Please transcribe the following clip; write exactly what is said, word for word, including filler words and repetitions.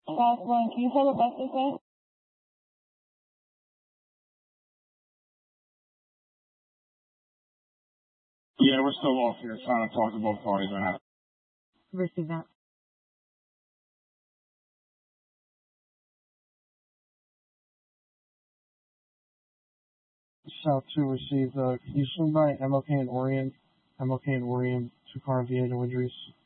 South one, can you tell the bus this way? Yeah, we're still off here trying to talk to both parties right now. Receive that. South two received, uh, can you swing by M L K and Orient? M L K and Orient, two car V eight, no injuries.